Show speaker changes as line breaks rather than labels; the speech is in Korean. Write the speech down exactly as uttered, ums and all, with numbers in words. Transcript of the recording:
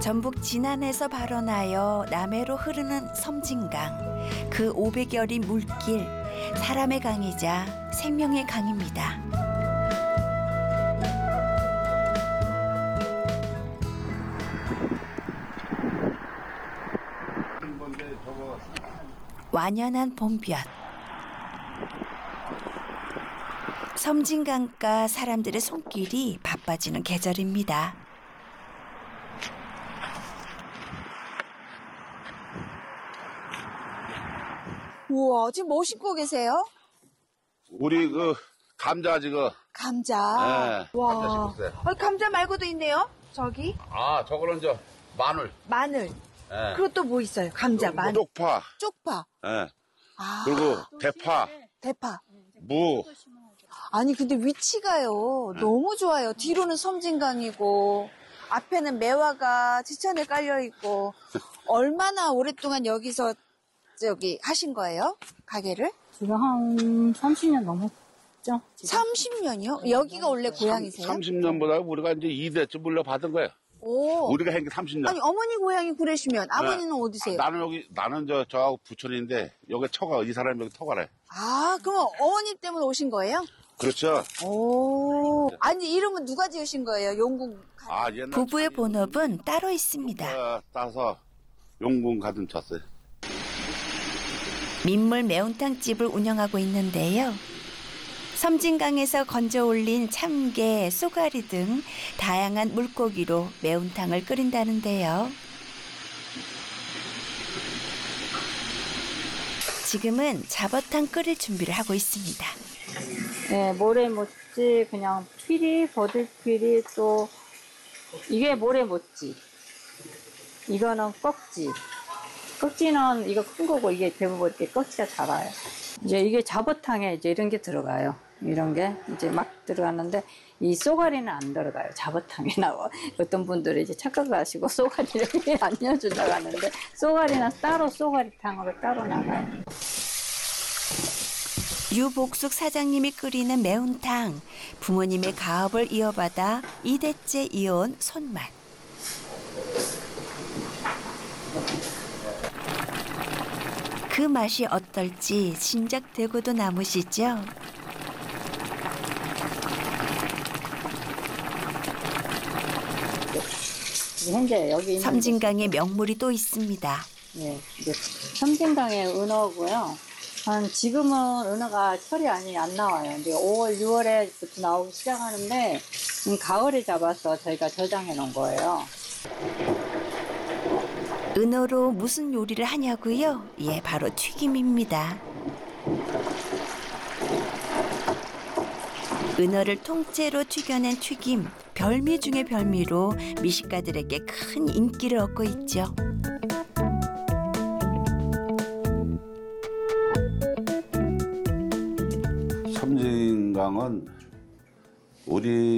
전북 진안에서 발원하여 남해로 흐르는 섬진강. 그 오백여리 물길, 사람의 강이자 생명의 강입니다. 완연한 봄볕. 섬진강가 사람들의 손길이 바빠지는 계절입니다.
우와, 지금 뭐 심고 계세요?
우리 그 감자 지금.
감자.
네,
와.
감자 심고 있어요.
어, 감자 말고도 있네요. 저기
아, 저거는 저 마늘.
마늘.
네.
그리고 또 뭐 있어요? 감자,
요-
마늘,
쪽파.
쪽파.
예.
아,
그리고 대파,
대파.
무.
아니 근데 위치가요 너무 좋아요. 뒤로는 섬진강이고 앞에는 매화가 지천에 깔려 있고. 얼마나 오랫동안 여기서 저기 하신 거예요? 가게를?
지금 한 삼십 년 넘었죠. 지금.
삼십 년이요? 여기가 원래 고향이세요?
삼십 년보다 우리가 이제 이 대쯤 물려받은 거예요.
오.
우리가 한 게 삼십 년.
아니 어머니 고향이 구례시면 아버님은 어디세요?
아, 나는 여기, 나는 저, 저하고 부천인데, 여기 터가, 이 사람이 여기 터가래.
아, 그럼 어머니 때문에 오신 거예요?
그렇죠.
오. 아니 이름은 누가 지으신 거예요? 용궁.
아, 옛날.
부부의 본업은 따로 있습니다.
어, 따서 용궁 가든 쳤어요.
민물 매운탕집을 운영하고 있는데요. 섬진강에서 건져 올린 참게, 쏘가리 등 다양한 물고기로 매운탕을 끓인다는데요. 지금은 잡어탕 끓일 준비를 하고 있습니다.
네, 모래모찌, 그냥 피리, 버들피리, 또 이게 모래모찌. 이거는 꺽지. 꺽지는 이거 큰 거고 이게 대부분 이렇게 꺽지가 작아요. 이제 이게 잡어탕에 이제 이런 게 들어가요. 이런 게 이제 막 들어가는데 이 쏘가리는 안 들어가요. 잡어탕에 나와. 어떤 분들은 이제 착각하시고 쏘가리를 안 넣어준다고 하는데 쏘가리는 따로 쏘가리탕으로 따로 나가요.
유복숙 사장님이 끓이는 매운탕. 부모님의 가업을 이어받아 이 대째 이어온 손맛. 그 맛이 어떨지 짐작되고도 남으시죠?
현재 여기 있는
섬진강에 명물이 또 있습니다.
네, 이제 섬진강의 은어고요. 한 지금은 은어가 철이 아니 안 나와요. 이제 오월, 유월에부터 나오기 시작하는데 음, 가을에 잡아서 저희가 저장해 놓은 거예요.
은어로 무슨 요리를 하냐고요? 예, 바로 튀김입니다. 은어를 통째로 튀겨낸 튀김, 별미 중의 별미로 미식가들에게 큰 인기를 얻고 있죠.
섬진강은 우리